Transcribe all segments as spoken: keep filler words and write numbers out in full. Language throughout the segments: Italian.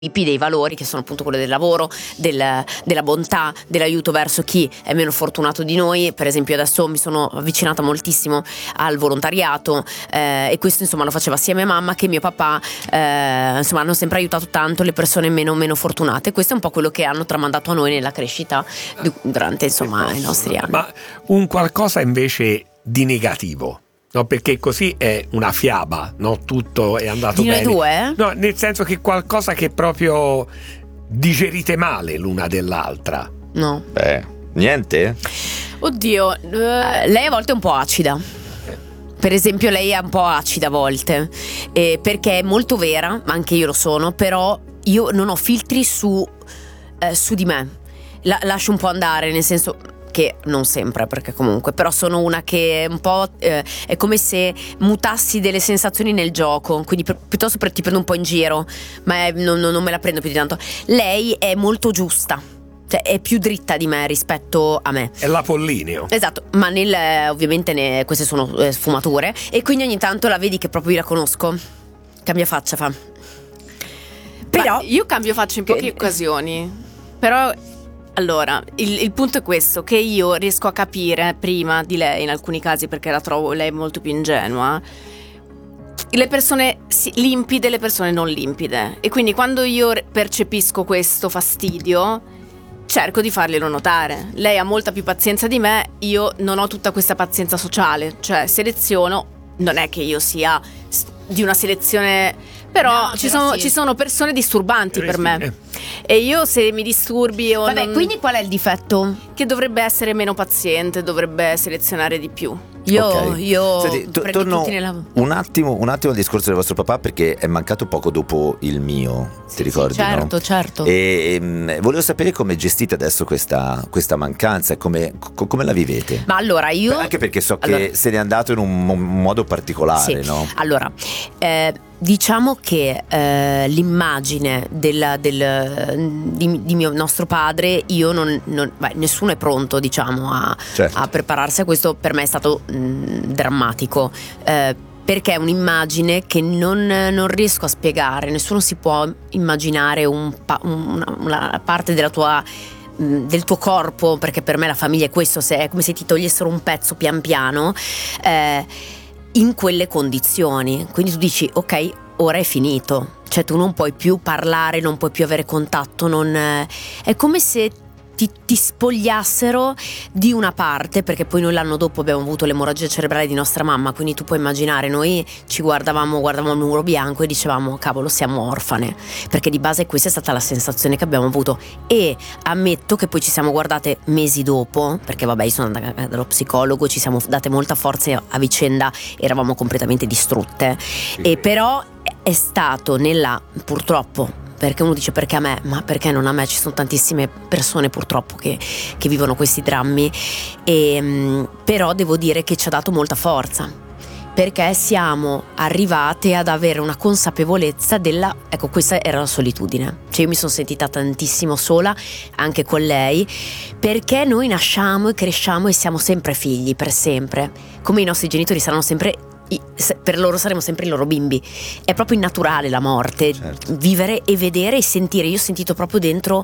dei valori che sono appunto quello del lavoro, del, della bontà, dell'aiuto verso chi è meno fortunato di noi. Per esempio adesso mi sono avvicinata moltissimo al volontariato, eh, e questo insomma lo faceva sia mia mamma che mio papà, eh, insomma hanno sempre aiutato tanto le persone meno, meno fortunate. Questo è un po' quello che hanno tramandato a noi nella crescita durante insomma i nostri anni. Ma un qualcosa invece di negativo? No, perché così è una fiaba, no? Tutto è andato di bene. Noi due? No, nel senso che qualcosa che proprio digerite male l'una dell'altra. No. Beh, niente? Oddio, uh, lei a volte è un po' acida. Per esempio lei è un po' acida a volte, eh, perché è molto vera, ma anche io lo sono, però io non ho filtri su, eh, su di me. La, lascio un po' andare, nel senso che non sempre, perché comunque però sono una che un po' eh, è come se mutassi delle sensazioni nel gioco, quindi pi- piuttosto per, ti prendo un po' in giro, ma è, non, non me la prendo più di tanto. Lei è molto giusta, cioè è più dritta di me rispetto a me. È l'Apollinio. Esatto, ma nel, ovviamente ne, queste sono eh, sfumature, e quindi ogni tanto la vedi che proprio io la conosco, cambia faccia fa. Però ma io cambio faccia in poche che... occasioni, però allora, il, il punto è questo, che io riesco a capire prima di lei in alcuni casi, perché la trovo lei molto più ingenua, le persone limpide e le persone non limpide, e quindi quando io percepisco questo fastidio cerco di farglielo notare. Lei ha molta più pazienza di me, io non ho tutta questa pazienza sociale, cioè seleziono, non è che io sia di una selezione, però, no, ci, però sono, sì. ci sono persone disturbanti per me, e io se mi disturbi o vabbè, non... quindi qual è il difetto? Che dovrebbe essere meno paziente, dovrebbe selezionare di più. Io, okay. io Senti, to- torno nella... un attimo un attimo al discorso del vostro papà, perché è mancato poco dopo il mio, sì, ti ricordi? Sì, certo, no? certo. E um, volevo sapere come gestite adesso questa, questa mancanza e come, co- come la vivete. Ma allora io... Anche perché so che allora... se n'è andato in un mo- modo particolare, sì. no? Allora, eh, diciamo che eh, l'immagine del, del, di, di mio nostro padre, io non, non beh, nessuno è pronto, diciamo, a, certo. a prepararsi a questo. Per me è stato mh, drammatico, eh, perché è un'immagine che non, non riesco a spiegare. Nessuno si può immaginare un pa- una, una parte della tua del tuo corpo, perché per me la famiglia è questo, se è come se ti togliessero un pezzo pian piano, eh, in quelle condizioni. Quindi tu dici ok, ora è finito, cioè tu non puoi più parlare, non puoi più avere contatto, non è come se ti, ti spogliassero di una parte, perché poi noi l'anno dopo abbiamo avuto l'emorragia cerebrale di nostra mamma, quindi tu puoi immaginare, noi ci guardavamo guardavamo il muro bianco e dicevamo cavolo, siamo orfane, perché di base questa è stata la sensazione che abbiamo avuto. E ammetto che poi ci siamo guardate mesi dopo, perché vabbè io sono andata dallo psicologo, ci siamo date molta forza a vicenda, eravamo completamente distrutte, sì. E però è stato nella, purtroppo, perché uno dice perché a me, ma perché non a me? Ci sono tantissime persone purtroppo che, che vivono questi drammi, e, però devo dire che ci ha dato molta forza, perché siamo arrivate ad avere una consapevolezza della, ecco, questa era la solitudine, cioè io mi sono sentita tantissimo sola anche con lei, perché noi nasciamo e cresciamo e siamo sempre figli per sempre, come i nostri genitori saranno sempre, per loro saremo sempre i loro bimbi. È proprio innaturale la morte, certo. Vivere e vedere e sentire. Io ho sentito proprio dentro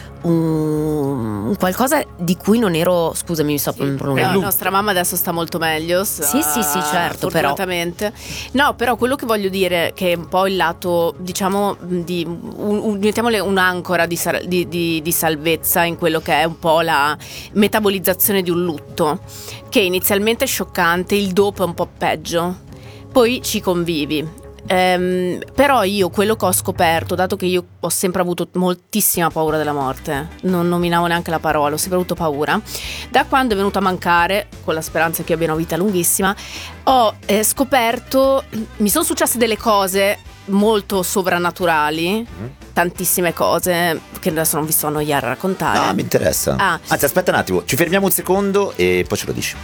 un qualcosa di cui non ero, scusami mi sto sì, prolungando. La nostra mamma adesso sta molto meglio, sta, sì sì sì certo, fortunatamente. Però no, però quello che voglio dire, che è un po' il lato, diciamo, di un, un, mettiamole un'ancora di, di, di, di salvezza in quello che è un po' la metabolizzazione di un lutto, che inizialmente è scioccante, il dopo è un po' peggio, poi ci convivi. Um, però io quello che ho scoperto, dato che io ho sempre avuto moltissima paura della morte, non nominavo neanche la parola, ho sempre avuto paura, da quando è venuta a mancare, con la speranza che io abbia una vita lunghissima, ho eh, scoperto, mi sono successe delle cose molto sovrannaturali, mm. tantissime cose che adesso non vi sto a annoiare a raccontare. No, mi interessa. Ah. Anzi, aspetta un attimo, ci fermiamo un secondo e poi ce lo dici.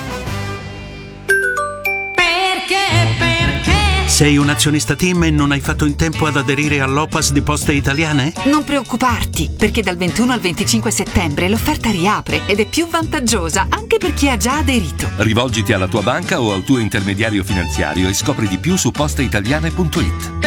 Sei un azionista TIM e non hai fatto in tempo ad aderire all'O P A S di Poste Italiane? Non preoccuparti, perché dal ventuno al venticinque settembre l'offerta riapre ed è più vantaggiosa anche per chi ha già aderito. Rivolgiti alla tua banca o al tuo intermediario finanziario e scopri di più su posteitaliane punto it.